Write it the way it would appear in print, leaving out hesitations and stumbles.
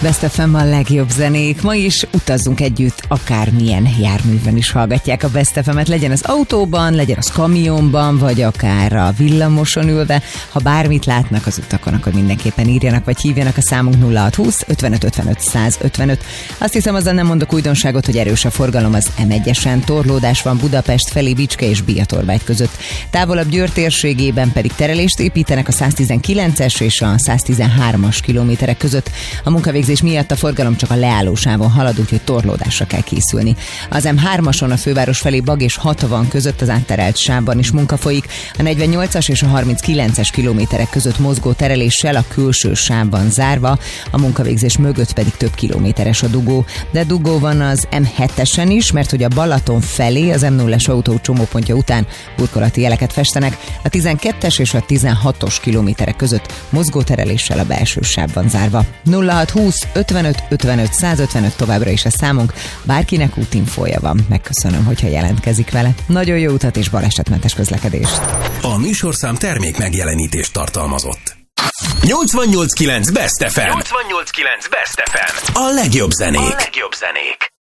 Best FM a legjobb zenék. Ma is utazzunk együtt, akármilyen járműven is hallgatják a Best FM-et. Legyen az autóban, legyen az kamionban, vagy akár a villamoson ülve. Ha bármit látnak az utakon, akkor mindenképpen írjanak, vagy hívjanak a számunk 0620 55 55 155. Azt hiszem, azzal nem mondok újdonságot, hogy erős a forgalom az M1-esen. Torlódás van Budapest felé Bicske és Biatorbágy között. Távolabb Győr térségében pedig terelést építenek a 119-es és a 113-as kilométerek között. A munkavégzés miatt a forgalom csak a leállósávon halad, úgyhogy torlódásra kell készülni. Az M3-ason a főváros felé Bag és 60 között az átterelt sávban is munka folyik. A 48-as és a 39-es kilométerek között mozgó tereléssel a külső sávban zárva, a munkavégzés mögött pedig több kilométeres a dugó. De dugó van az M7-esen is, mert hogy a Balaton felé az M0-es autó csomópontja után burkolati jeleket festenek. A 12-es és a 16-os kilométerek között mozgó tereléssel a belső sávban zárva. 0620 55 55 155 továbbra is a számunk. Bárkinek útinfója van, megköszönöm, hogyha jelentkezik vele. Nagyon jó utat és balesetmentes közlekedést. A műsorszám termék megjelenítést tartalmazott. 88.9 Best FM. 88.9 Best FM. A legjobb zenék.